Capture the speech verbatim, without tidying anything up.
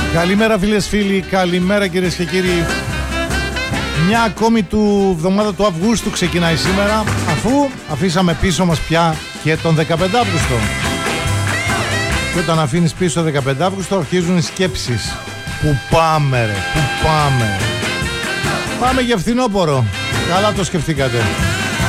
Καλημέρα φίλες φίλοι, καλημέρα κυρίες και κύριοι. Μια ακόμη του εβδομάδα του Αυγούστου ξεκινάει σήμερα, αφού αφήσαμε πίσω μας πια και τον δεκαπέντε Αύγουστο. Και όταν αφήνεις πίσω τον δεκαπέντε Αύγουστο αρχίζουν οι σκέψεις. Πού πάμε ρε, πού πάμε. Πάμε για φθινόπωρο. Καλά το σκεφτήκατε.